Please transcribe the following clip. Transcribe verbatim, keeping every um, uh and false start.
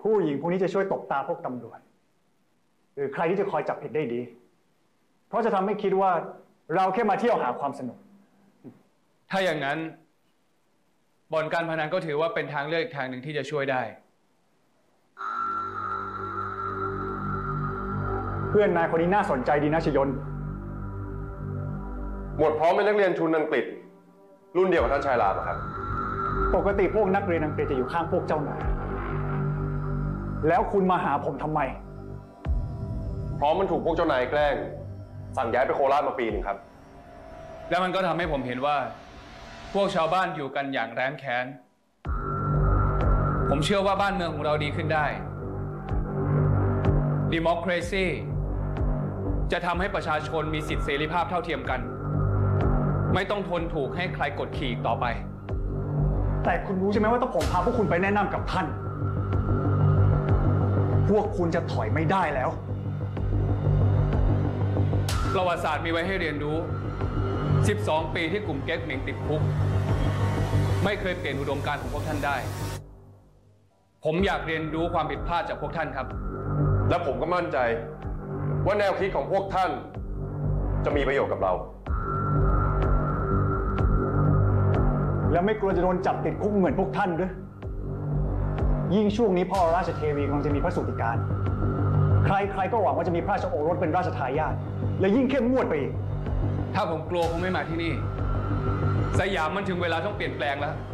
ผู้หญิงพวกนี้จะช่วยตบตาพวกตำรวจหรือใครที่จะคอยจับผิดได้ดีเพราะจะทำให้คิดว่าเราแค่มาเที่ยวหาความสนุกถ้าอย่างนั้นบ่อนการพนันก็ถือว่าเป็นทางเลือกอีกทางหนึ่งที่จะช่วยได้เพื่อนนายคนนี้น่าสนใจดีนะชยนหมวดพร้อมเป็นนักเรียนทุนอังกฤษรุ่นเดียวกับท่านชายรามครับปกติพวกนักเรียนอังกฤษจะอยู่ข้างพวกเจ้านายแล้วคุณมาหาผมทำไมพร้อมมันถูกพวกเจ้านายแกล้งสั่งย้ายไปโคราชมาปีหนึ่งครับแล้วมันก็ทำให้ผมเห็นว่าพวกชาวบ้านอยู่กันอย่างแร้นแค้นผมเชื่อว่าบ้านเมืองของเราดีขึ้นได้ Democracy จะทำให้ประชาชนมีสิทธิเสรีภาพเท่าเทียมกันไม่ต้องทนถูกให้ใครกดขี่ต่อไปแต่คุณรู้ใช่ไหมว่าถ้าผมพาพวกคุณไปแนะนำกับท่านพวกคุณจะถอยไม่ได้แล้วประวัติศาสตร์มีไว้ให้เรียนรู้สิบสองปีที่กลุ่มเก๊กเหม่งติดคุกไม่เคยเปลี่ยนอุดมการณ์ของพวกท่านได้ผมอยากเรียนรู้ความผิดพลาดจากพวกท่านครับและผมก็มั่นใจว่าแนวคิดของพวกท่านจะมีประโยชน์กับเราแล้วไม่กลัวจะโดนจับติดคุกเหมือนพวกท่านด้วยยิ่งช่วงนี้พ่อราชเทวีกำลังจะมีพระสุติการใครๆก็หวังว่าจะมีพระราชโอรสเป็นราชทายาทและยิ่งเข้มงวดไปอีกถ้าผมกลัวคงไม่มาที่นี่สยามมันถึงเวลาต้องเปลี่ยนแปลงแล้ว